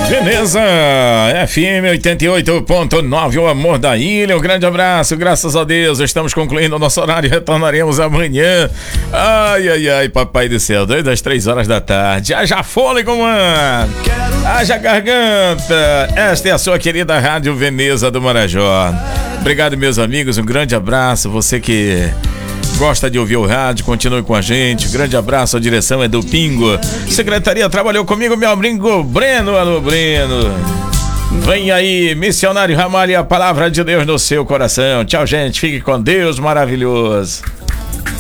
Veneza, FM 88.9, o amor da ilha. Um grande abraço, graças a Deus. Estamos concluindo o nosso horário, retornaremos amanhã. Ai, ai, ai, papai do céu, 2 às 3 horas da tarde. Haja fôlego, mano. Haja garganta. Esta é a sua querida Rádio Veneza do Marajó. Obrigado, meus amigos, um grande abraço. Você que gosta de ouvir o rádio, continue com a gente. Grande abraço, a direção é do Pingo. Secretaria trabalhou comigo, meu amigo Breno. Alô, Breno. Vem aí, missionário Ramalho, e a palavra de Deus no seu coração. Tchau, gente, fique com Deus, maravilhoso.